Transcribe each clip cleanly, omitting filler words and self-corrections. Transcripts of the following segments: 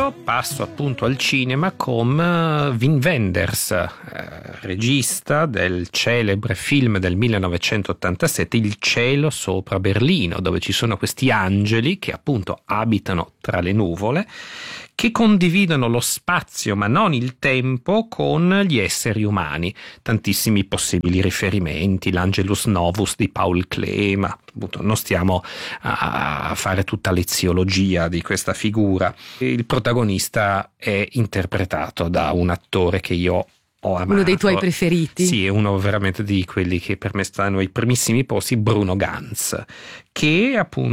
adesso passo appunto al cinema con Wim Wenders, regista del celebre film del 1987 Il cielo sopra Berlino, dove ci sono questi angeli che appunto abitano tra le nuvole, che condividono lo spazio ma non il tempo con gli esseri umani. Tantissimi possibili riferimenti, l'Angelus Novus di Paul Klee, ma appunto non stiamo a fare tutta l'eziologia di questa figura. Il protagonista è interpretato da un attore che io ho amato. Uno dei tuoi preferiti? Sì, è uno veramente di quelli che per me stanno ai primissimi posti, Bruno Ganz, che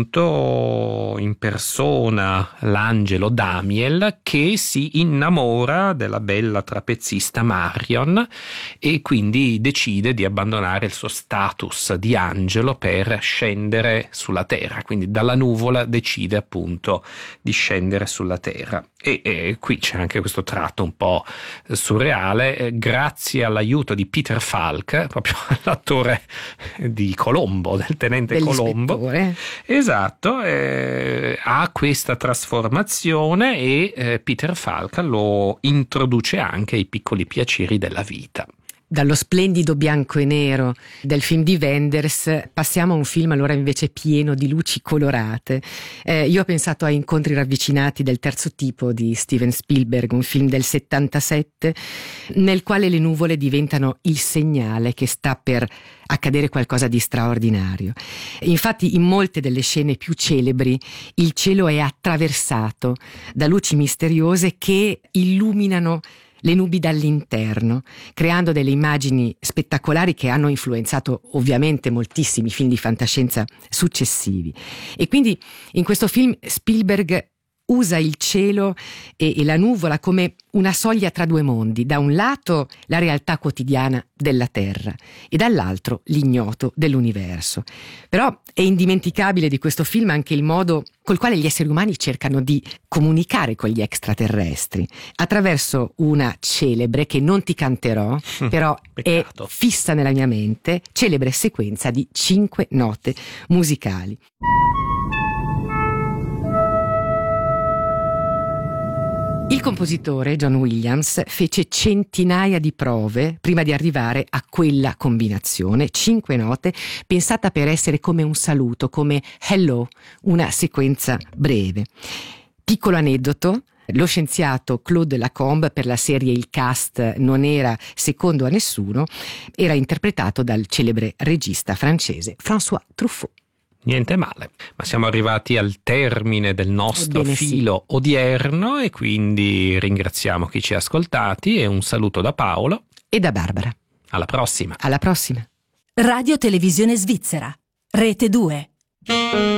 appunto impersona l'angelo Damiel, che si innamora della bella trapezzista Marion e quindi decide di abbandonare il suo status di angelo per scendere sulla terra, quindi dalla nuvola decide appunto di scendere sulla terra. E qui c'è anche questo tratto un po' surreale, grazie all'aiuto di Peter Falk, proprio l'attore di Colombo, del tenente Colombo. Esatto, ha questa trasformazione e Peter Falk lo introduce anche ai piccoli piaceri della vita. Dallo splendido bianco e nero del film di Wenders passiamo a un film allora invece pieno di luci colorate. Io ho pensato a Incontri ravvicinati del terzo tipo di Steven Spielberg, un film del 77 nel quale le nuvole diventano il segnale che sta per accadere qualcosa di straordinario. Infatti in molte delle scene più celebri il cielo è attraversato da luci misteriose che illuminano le nubi dall'interno, creando delle immagini spettacolari che hanno influenzato ovviamente moltissimi film di fantascienza successivi. E quindi in questo film Spielberg usa il cielo e la nuvola come una soglia tra due mondi, da un lato la realtà quotidiana della Terra e dall'altro l'ignoto dell'universo. Però è indimenticabile di questo film anche il modo col quale gli esseri umani cercano di comunicare con gli extraterrestri, attraverso una celebre, che non ti canterò, però Peccato. è fissa nella mia mente, celebre sequenza di 5 note musicali. Il compositore John Williams fece centinaia di prove prima di arrivare a quella combinazione, 5 note, pensata per essere come un saluto, come hello, una sequenza breve. Piccolo aneddoto: lo scienziato Claude Lacombe, per la serie Il cast non era secondo a nessuno, era interpretato dal celebre regista francese François Truffaut. Niente male, ma siamo arrivati al termine del nostro filo odierno e quindi ringraziamo chi ci ha ascoltati e un saluto da Paolo e da Barbara. Alla prossima. Alla prossima. Radio Televisione Svizzera, Rete 2.